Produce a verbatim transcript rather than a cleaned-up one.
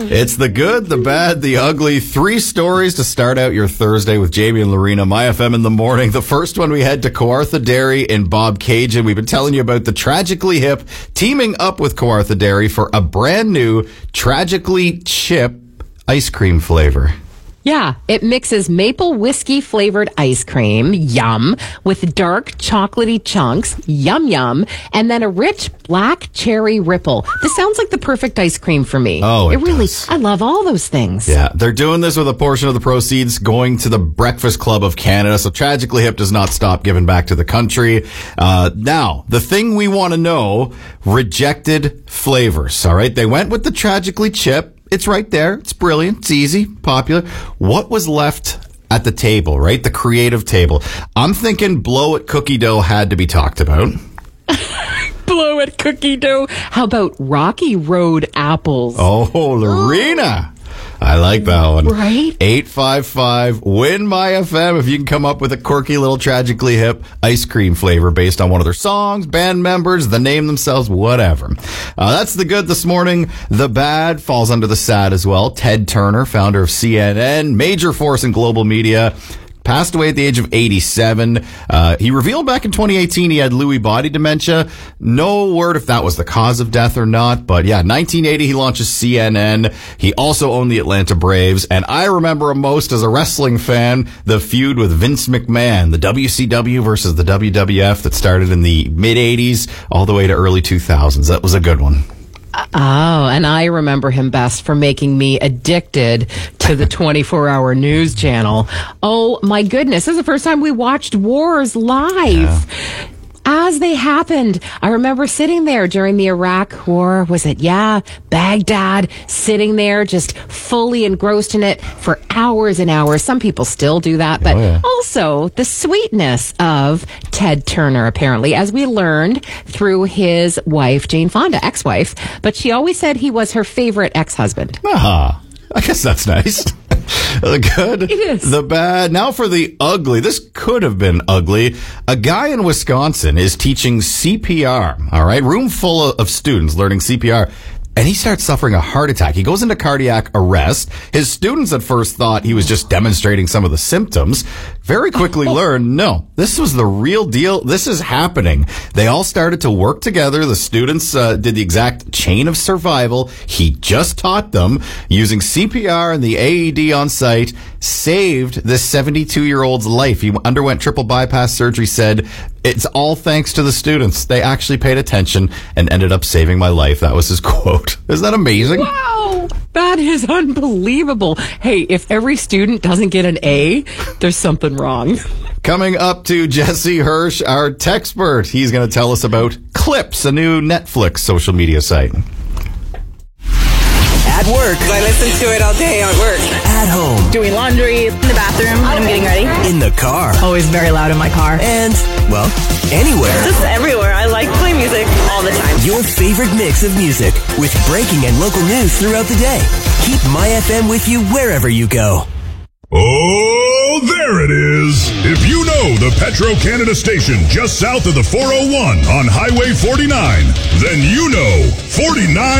It's the good, the bad, the ugly. Three stories to start out your Thursday with Jamie and Lorena, My F M in the morning. The first one, we head to Kawartha Dairy in Bobcaygeon. We've been telling you about the Tragically Hip teaming up with Kawartha Dairy for a brand new Tragically Chip ice cream flavor. Yeah, it mixes maple whiskey flavored ice cream, yum, with dark chocolatey chunks, yum yum, and then a rich black cherry ripple. This sounds like the perfect ice cream for me. Oh, it, it really, does. I love all those things. Yeah, they're doing this with a portion of the proceeds going to the Breakfast Club of Canada. So Tragically Hip does not stop giving back to the country. Uh, now, the thing we want to know, rejected flavors. All right, they went with the Tragically Chip. It's right there. It's brilliant. It's easy, popular. What was left at the table, right? The creative table. I'm thinking Blow It cookie dough had to be talked about. Blow It cookie dough. How about Rocky Road apples? Oh, Lorena. I like that one. Right? eight five five, win My F M if you can come up with a quirky little Tragically Hip ice cream flavor based on one of their songs, band members, the name themselves, whatever. Uh, that's the good this morning. The bad falls under the sad as well. Ted Turner, founder of C N N, major force in global media, passed away at the age of eighty-seven. Uh, he revealed back in twenty eighteen he had Lewy body dementia. No word if that was the cause of death or not. But yeah, nineteen eighty he launches C N N. He also owned the Atlanta Braves. And I remember him most as a wrestling fan, the feud with Vince McMahon, the W C W versus the W W F that started in the mid-eighties all the way to early two thousands. That was a good one. Oh, and I remember him best for making me addicted to the twenty-four hour news channel. Oh, my goodness. This is the first time we watched wars live. Yeah. As they happened, I remember sitting there during the Iraq War. Was it? Yeah, Baghdad, sitting there just fully engrossed in it for hours and hours. Some people still do that, but oh, yeah. Also the sweetness of Ted Turner, apparently, as we learned through his wife, Jane Fonda, ex-wife. But she always said he was her favorite ex-husband. Ah, I guess that's nice. The good, it is. The bad. Now for the ugly. This could have been ugly. A guy in Wisconsin is teaching C P R. All right, room full of students learning C P R. And he starts suffering a heart attack. He goes into cardiac arrest. His students at first thought he was just demonstrating some of the symptoms. Very quickly learned, no, this was the real deal. This is happening. They all started to work together. The students uh, did the exact chain of survival. He just taught them using C P R and the A E D on site, saved this seventy-two-year-old's life. He underwent triple bypass surgery, said, it's all thanks to the students. They actually paid attention and ended up saving my life. That was his quote. Isn't that amazing? Wow, that is unbelievable. Hey, if every student doesn't get an A, there's something wrong. Coming up to Jesse Hirsch, our techspert. He's going to tell us about Clips, a new Netflix social media site. At work. I listen to it all day at work. At home. Doing laundry, in the bathroom when I'm getting ready. In the car. Always very loud in my car. And, well, anywhere. Just everywhere. I like to play music all the time. Your favorite mix of music with breaking and local news throughout the day. Keep My F M with you wherever you go. Oh, there it is. If you know the Petro-Canada station just south of the four oh one on Highway forty-nine, then you know forty-nine